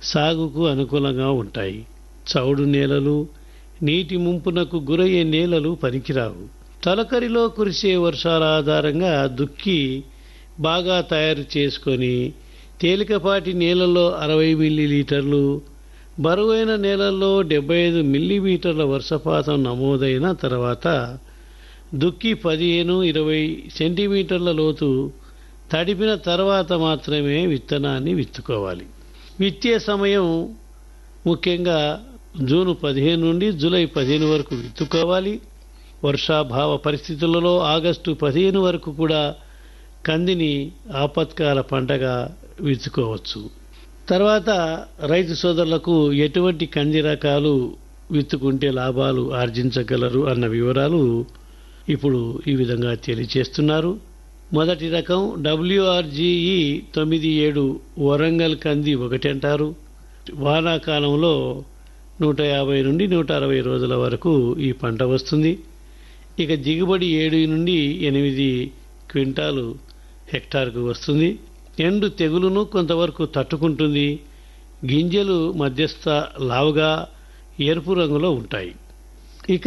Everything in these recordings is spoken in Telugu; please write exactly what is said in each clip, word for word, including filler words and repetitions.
సాగుకు అనుకూలంగా ఉంటాయి. చౌడు నేలలు, నీటి ముంపునకు గురయ్యే నేలలు పనికిరావు. తొలకరిలో కురిసే వర్షాల ఆధారంగా దుక్కి బాగా తయారు చేసుకొని తేలికపాటి నేలల్లో అరవై మిల్లీలీటర్లు, బరువైన నేలల్లో డెబ్బై ఐదు మిల్లీమీటర్ల వర్షపాతం నమోదైన తర్వాత దుక్కి పదిహేను ఇరవై సెంటీమీటర్ల లోతు తడిపిన తర్వాత మాత్రమే విత్తనాన్ని విత్తుకోవాలి. విత్తే సమయం ముఖ్యంగా జూన్ పదిహేను నుండి జూలై పదిహేను వరకు విత్తుకోవాలి. వర్షాభావ పరిస్థితులలో ఆగస్టు పదిహేను వరకు కూడా కందిని ఆపత్కాల పంటగా విత్తుకోవచ్చు. తర్వాత రైతు సోదరులకు ఎటువంటి కంది రకాలు విత్తుకుంటే లాభాలు ఆర్జించగలరు అన్న వివరాలు ఇప్పుడు ఈ విధంగా తెలియచేస్తున్నారు. మొదటి రకం డబ్ల్యూఆర్జీఈ తొమ్మిది ఏడు వరంగల్ కంది ఒకటి అంటారు. వానాకాలంలో నూట యాభై నుండి నూట అరవై రోజుల వరకు ఈ పంట వస్తుంది. ఇక దిగుబడి ఏడు నుండి ఎనిమిది క్వింటాలు హెక్టార్కు వస్తుంది. ఎండు తెగులును కొంతవరకు తట్టుకుంటుంది. గింజలు మధ్యస్థ లావుగా ఎరుపు రంగులో ఉంటాయి. ఇక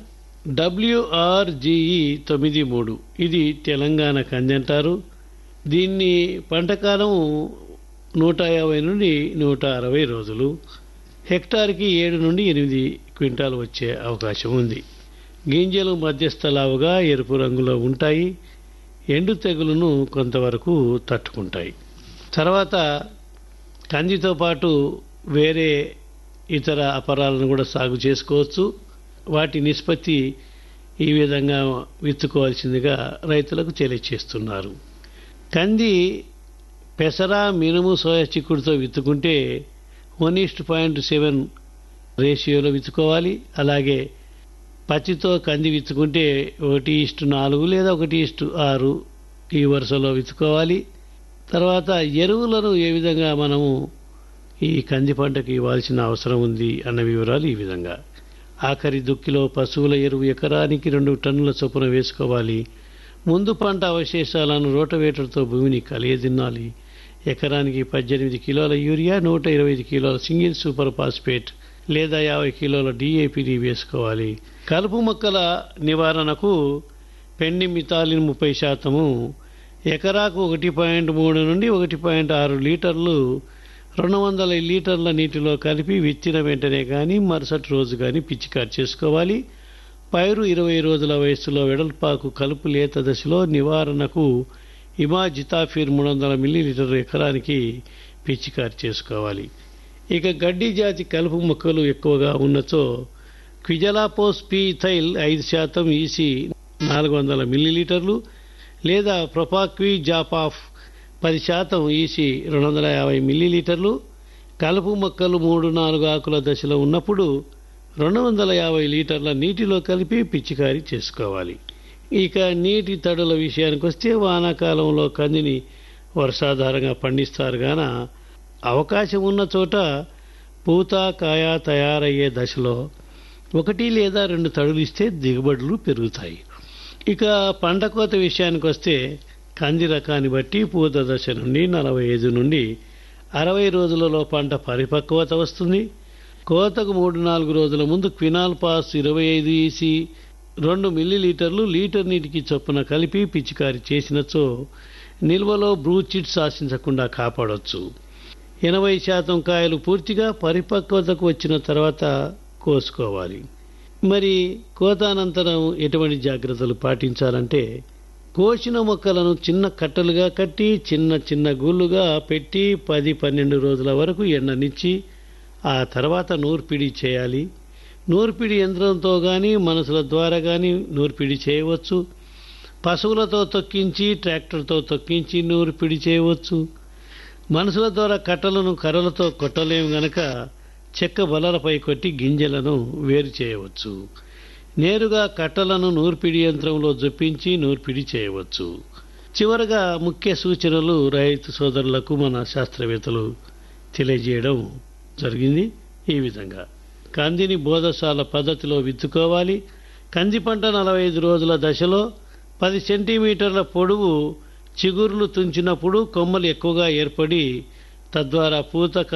డబ్ల్యూఆర్జీఈ తొమ్మిది మూడు ఇది తెలంగాణ కంది అంటారు. దీన్ని పంటకాలం నూట యాభై నుండి నూట అరవై రోజులు, హెక్టార్కి ఏడు నుండి ఎనిమిది క్వింటాలు వచ్చే అవకాశం ఉంది. గింజలు మధ్యస్థ లావుగా ఎరుపు రంగులో ఉంటాయి. ఎండు తెగులును కొంతవరకు తట్టుకుంటాయి. తర్వాత కందితో పాటు వేరే ఇతర అపరాలను కూడా సాగు చేసుకోవచ్చు. వాటి నిష్పత్తి ఈ విధంగా విత్తుకోవాల్సిందిగా రైతులకు తెలియచేస్తున్నారు. కంది పెసర, మినుము, soya చిక్కుడుతో విత్తుకుంటే one is to point seven రేషియోలో విత్తుకోవాలి. అలాగే పచ్చితో కంది విత్తుకుంటే ఒకటి ఇష్టు నాలుగు లేదా ఒకటి ఇష్టు ఆరు ఈ వరుసలో విత్తుకోవాలి. తర్వాత ఎరువులను ఏ విధంగా మనము ఈ కంది పంటకు ఇవ్వాల్సిన అవసరం ఉంది అన్న వివరాలు ఈ విధంగా. ఆఖరి దుక్కిలో పశువుల ఎరువు ఎకరానికి రెండు టన్నుల చొప్పున వేసుకోవాలి. ముందు పంట అవశేషాలను రోటవేటర్తో భూమిని కలియదిన్నాలి. ఎకరానికి పద్దెనిమిది కిలోల యూరియా, నూట ఇరవై ఐదు కిలోల సింగిల్ సూపర్ ఫాస్ఫేట్ లేదా యాభై కిలోల డిఏపిని వేసుకోవాలి. కలుపు మొక్కల నివారణకు పెండి మితాలిన్ ముప్పై శాతము ఎకరాకు ఒకటి పాయింట్ మూడు నుండి ఒకటి పాయింట్ ఆరు లీటర్లు రెండు వందల లీటర్ల నీటిలో కలిపి విత్తిన వెంటనే కానీ మరుసటి రోజు కానీ పిచికారి చేసుకోవాలి. పైరు ఇరవై రోజుల వయస్సులో వెడల్పాకు కలుపు లేత దశలో నివారణకు ఇమాజితాఫిర్ మూడు వందల మిల్లీలీటర్ ఎకరానికి పిచికారి చేసుకోవాలి. ఇక గడ్డి జాతి కలుపు మొక్కలు ఎక్కువగా ఉన్నచో క్విజలాపోస్ పీథైల్ ఐదు శాతం ఈసీ నాలుగు వందల మిల్లీలీటర్లు లేదా ప్రొపాక్వి జాపాఫ్ పది శాతం ఈసీ రెండు వందల యాభై మిల్లీలీటర్లు కలుపు మొక్కలు మూడు నాలుగు ఆకుల దశలో ఉన్నప్పుడు రెండు వందల యాభై లీటర్ల నీటిలో కలిపి పిచికారీ చేసుకోవాలి. ఇక నీటి తడుల విషయానికి వస్తే వానాకాలంలో కందిని వర్షాధారంగా పండిస్తారు గాన అవకాశం ఉన్న చోట పూత కాయ తయారయ్యే దశలో ఒకటి లేదా రెండు తడులు ఇస్తే దిగుబడులు పెరుగుతాయి. ఇక పంట కోత విషయానికి వస్తే కంది రకాన్ని బట్టి పూత దశ నుండి నలభై ఐదు నుండి అరవై రోజులలో పంట పరిపక్వత వస్తుంది. కోతకు మూడు నాలుగు రోజుల ముందు క్వినాల్ పాస్ ఇరవై ఐదు ఈసీ రెండు మిల్లీలీటర్లు లీటర్ నీటికి చొప్పున కలిపి పిచికారి చేసినచో నిల్వలో బ్రూచిట్స్ ఆశించకుండా కాపాడవచ్చు. ఎనభై శాతం కాయలు పూర్తిగా పరిపక్వతకు వచ్చిన తర్వాత కోసుకోవాలి. మరి కోత అనంతరం ఎటువంటి జాగ్రత్తలు పాటించాలంటే కోసిన మొక్కలను చిన్న కట్టలుగా కట్టి చిన్న చిన్న గూళ్ళుగా పెట్టి పది పన్నెండు రోజుల వరకు ఎండనిచ్చి ఆ తర్వాత నూర్పిడి చేయాలి. నూర్పిడి యంత్రంతో కానీ మనుషుల ద్వారా కానీ నూర్పిడి చేయవచ్చు. పశువులతో తొక్కించి ట్రాక్టర్తో తొక్కించి నూర్పిడి చేయవచ్చు. మనుషుల ద్వారా కట్టలను కర్రలతో కొట్టలేము గనక చెక్క బలలపై కొట్టి గింజలను వేరు చేయవచ్చు. నేరుగా కట్టలను నూర్పిడి యంత్రంలో జొప్పించి నూర్పిడి చేయవచ్చు. చివరగా ముఖ్య సూచనలు రైతు సోదరులకు మన శాస్త్రవేత్తలు తెలియజేయడం జరిగింది. ఈ విధంగా కందిని బోధశాల పద్ధతిలో విత్తుకోవాలి. కంది పంట నలభై ఐదు రోజుల దశలో పది సెంటీమీటర్ల పొడవు చిగుర్లు తుంచినప్పుడు కొమ్మలు ఎక్కువగా ఏర్పడి తద్వారా పూత